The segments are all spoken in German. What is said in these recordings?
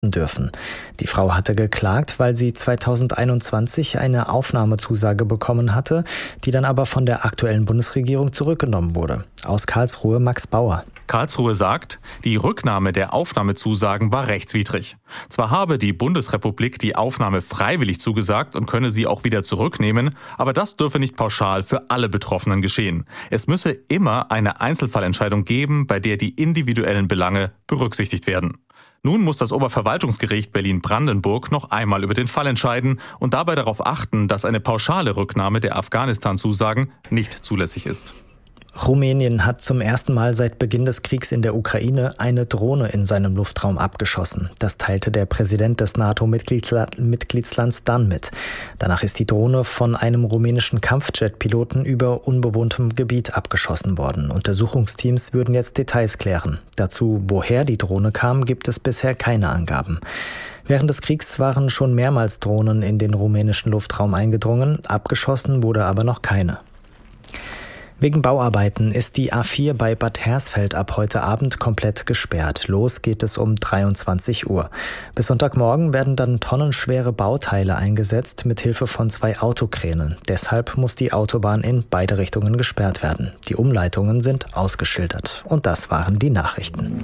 dürfen. Die Frau hatte geklagt, weil sie 2021 eine Aufnahmezusage bekommen hatte, die dann aber von der aktuellen Bundesregierung zurückgenommen wurde. Aus Karlsruhe Max Bauer. Karlsruhe sagt, die Rücknahme der Aufnahmezusagen war rechtswidrig. Zwar habe die Bundesrepublik die Aufnahme freiwillig zugesagt und könne sie auch wieder zurücknehmen, aber das dürfe nicht pauschal für alle Betroffenen geschehen. Es müsse immer eine Einzelfallentscheidung geben, bei der die individuellen Belange berücksichtigt werden. Nun muss das Oberverwaltungsgericht Berlin-Brandenburg noch einmal über den Fall entscheiden und dabei darauf achten, dass eine pauschale Rücknahme der Afghanistan-Zusagen nicht zulässig ist. Rumänien hat zum ersten Mal seit Beginn des Kriegs in der Ukraine eine Drohne in seinem Luftraum abgeschossen. Das teilte der Präsident des NATO-Mitgliedslands dann mit. Danach ist die Drohne von einem rumänischen Kampfjet-Piloten über unbewohntem Gebiet abgeschossen worden. Untersuchungsteams würden jetzt Details klären. Dazu, woher die Drohne kam, gibt es bisher keine Angaben. Während des Kriegs waren schon mehrmals Drohnen in den rumänischen Luftraum eingedrungen. Abgeschossen wurde aber noch keine. Wegen Bauarbeiten ist die A4 bei Bad Hersfeld ab heute Abend komplett gesperrt. Los geht es um 23 Uhr. Bis Sonntagmorgen werden dann tonnenschwere Bauteile eingesetzt mit Hilfe von 2 Autokränen. Deshalb muss die Autobahn in beide Richtungen gesperrt werden. Die Umleitungen sind ausgeschildert. Und das waren die Nachrichten.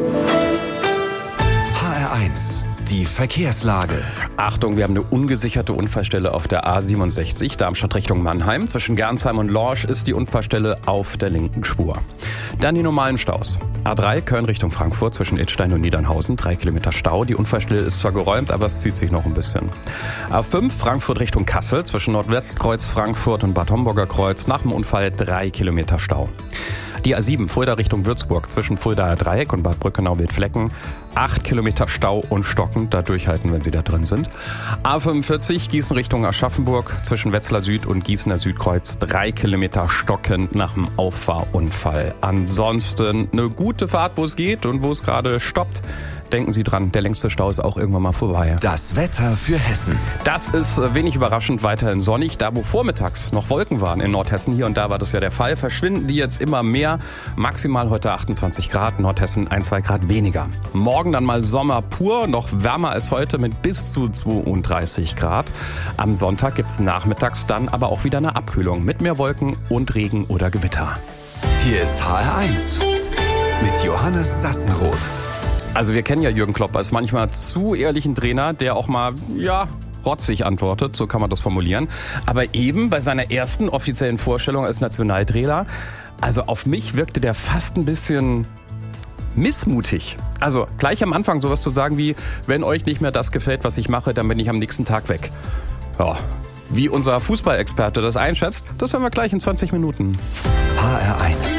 HR1. Die Verkehrslage. Achtung, wir haben eine ungesicherte Unfallstelle auf der A67, Darmstadt Richtung Mannheim. Zwischen Gernsheim und Lorsch ist die Unfallstelle auf der linken Spur. Dann die normalen Staus. A3 Köln Richtung Frankfurt zwischen Idstein und Niedernhausen, 3 Kilometer Stau. Die Unfallstelle ist zwar geräumt, aber es zieht sich noch ein bisschen. A5 Frankfurt Richtung Kassel zwischen Nordwestkreuz Frankfurt und Bad Homburger Kreuz. Nach dem Unfall 3 Kilometer Stau. Die A7 Fulda Richtung Würzburg zwischen Fuldaer Dreieck und Bad Brückenau-Wildflecken. 8 Kilometer Stau und stockend, da durchhalten, wenn Sie da drin sind. A45 Gießen Richtung Aschaffenburg zwischen Wetzlar Süd und Gießener Südkreuz. 3 Kilometer stockend nach dem Auffahrunfall. Ansonsten eine gute Fahrt, wo es geht und wo es gerade stoppt. Denken Sie dran, der längste Stau ist auch irgendwann mal vorbei. Das Wetter für Hessen. Das ist wenig überraschend weiterhin sonnig. Da, wo vormittags noch Wolken waren in Nordhessen, hier und da war das ja der Fall, verschwinden die jetzt immer mehr. Maximal heute 28 Grad, Nordhessen 1-2 Grad weniger. Morgen dann mal Sommer pur, noch wärmer als heute mit bis zu 32 Grad. Am Sonntag gibt's nachmittags dann aber auch wieder eine Abkühlung mit mehr Wolken und Regen oder Gewitter. Hier ist HR1 mit Johannes Sassenroth. Also wir kennen ja Jürgen Klopp als manchmal zu ehrlichen Trainer, der auch mal, rotzig antwortet, so kann man das formulieren. Aber eben bei seiner ersten offiziellen Vorstellung als Nationaltrainer, also auf mich wirkte der fast ein bisschen missmutig. Also gleich am Anfang sowas zu sagen wie, wenn euch nicht mehr das gefällt, was ich mache, dann bin ich am nächsten Tag weg. Ja, wie unser Fußballexperte das einschätzt, das hören wir gleich in 20 Minuten. HR1.